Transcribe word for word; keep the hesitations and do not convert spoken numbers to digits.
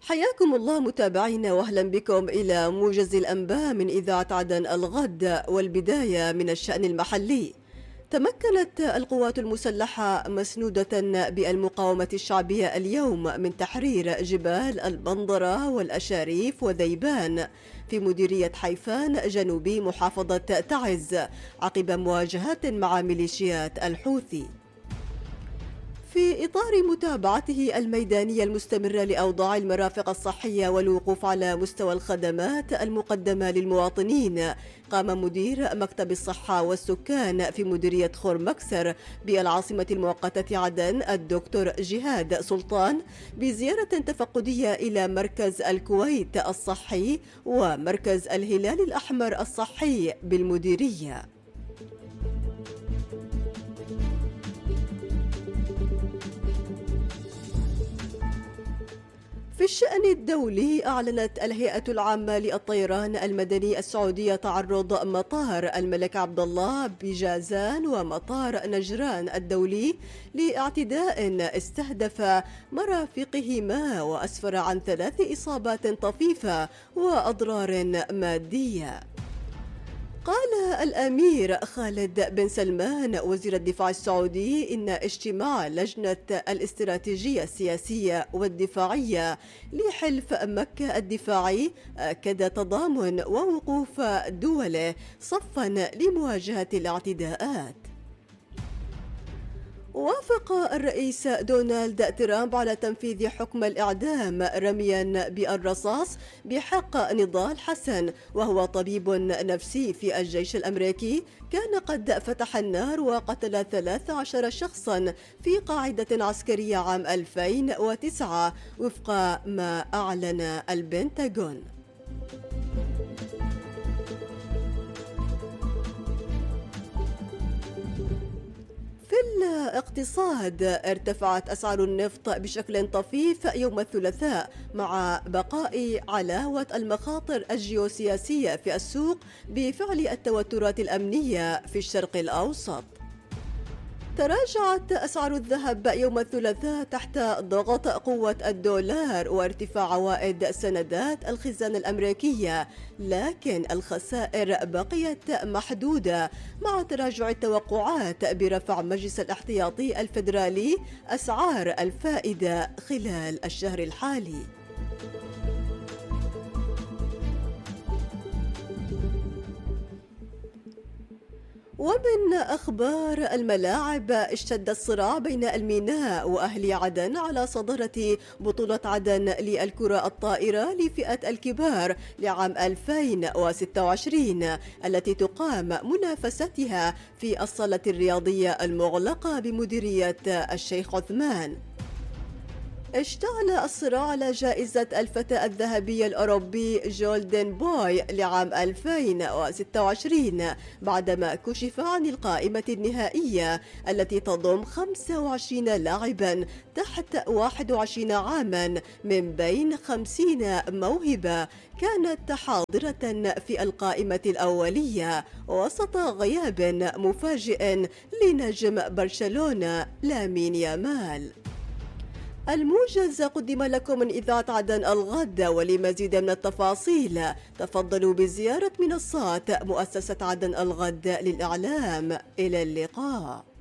حياكم الله متابعينا، واهلا بكم الى موجز الانباء من اذاعه عدن الغد. والبدايه من الشان المحلي. تمكنت القوات المسلحه مسنوده بالمقاومه الشعبيه اليوم من تحرير جبال البندره والاشاريف وذيبان في مديريه حيفان جنوبي محافظه تعز عقب مواجهات مع ميليشيات الحوثي. في إطار متابعته الميدانية المستمرة لأوضاع المرافق الصحية والوقوف على مستوى الخدمات المقدمة للمواطنين، قام مدير مكتب الصحة والسكان في مديرية خور مكسر بالعاصمة المؤقتة عدن الدكتور جهاد سلطان بزيارة تفقدية إلى مركز الكويت الصحي ومركز الهلال الأحمر الصحي بالمديرية. في الشأن الدولي، أعلنت الهيئة العامة للطيران المدني السعودية تعرض مطار الملك عبد الله بجازان ومطار نجران الدولي لاعتداء استهدف مرافقهما وأسفر عن ثلاث إصابات طفيفة وأضرار مادية. قال الأمير خالد بن سلمان وزير الدفاع السعودي إن اجتماع لجنة الاستراتيجية السياسية والدفاعية لحلف مكة الدفاعي أكد تضامن ووقوف دوله صفا لمواجهة الاعتداءات. وافق الرئيس دونالد ترامب على تنفيذ حكم الإعدام رميا بالرصاص بحق نضال حسن، وهو طبيب نفسي في الجيش الأمريكي كان قد فتح النار وقتل ثلاث عشر شخصا في قاعدة عسكرية عام ألفين وتسعة وفق ما أعلن البنتاغون. في الاقتصاد، ارتفعت أسعار النفط بشكل طفيف يوم الثلاثاء مع بقاء علاوة المخاطر الجيوسياسية في السوق بفعل التوترات الأمنية في الشرق الأوسط. تراجعت أسعار الذهب يوم الثلاثاء تحت ضغط قوة الدولار وارتفاع عوائد سندات الخزانة الأمريكية، لكن الخسائر بقيت محدودة مع تراجع التوقعات برفع مجلس الاحتياطي الفيدرالي أسعار الفائدة خلال الشهر الحالي. ومن أخبار الملاعب، اشتد الصراع بين الميناء وأهلي عدن على صدارة بطولة عدن للكرة الطائرة لفئة الكبار لعام ألفين وستة وعشرين التي تقام منافستها في الصالة الرياضية المغلقة بمديرية الشيخ عثمان. اشتعل الصراع على جائزة الفتى الذهبي الأوروبي جولدن بوي لعام ألفين وستة وعشرين بعدما كشف عن القائمة النهائية التي تضم خمسة وعشرين لاعبا تحت واحد وعشرين عاما من بين خمسين موهبة كانت حاضرة في القائمة الأولية وسط غياب مفاجئ لنجم برشلونة لامين يامال. الموجز قدم لكم من إذاعة عدن الغد، ولمزيد من التفاصيل تفضلوا بزيارة منصات مؤسسة عدن الغد للإعلام. إلى اللقاء.